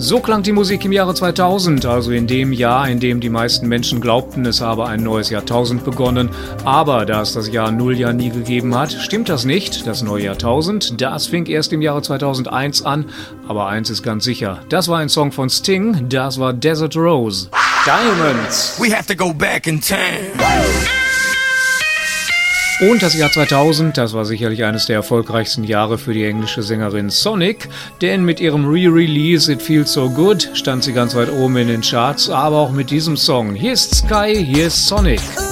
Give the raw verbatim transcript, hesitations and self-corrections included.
So klang die Musik im Jahre zweitausend, also in dem Jahr, in dem die meisten Menschen glaubten, es habe ein neues Jahrtausend begonnen. Aber da es das Jahr Null ja nie gegeben hat, stimmt das nicht. Das neue Jahrtausend, das fing erst im Jahre zweitausendeins an. Aber eins ist ganz sicher, das war ein Song von Sting, das war Desert Rose. Diamonds. We have to go back in time. Und das Jahr zweitausend, das war sicherlich eines der erfolgreichsten Jahre für die englische Sängerin Sonic, denn mit ihrem Re-Release It Feels So Good stand sie ganz weit oben in den Charts, aber auch mit diesem Song. Hier ist Sky, hier ist Sonic.